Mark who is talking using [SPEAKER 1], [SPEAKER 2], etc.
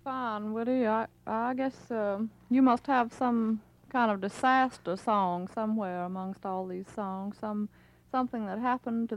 [SPEAKER 1] fine, Woody. I guess you must have some kind of disaster song somewhere amongst all these songs. Something that happened to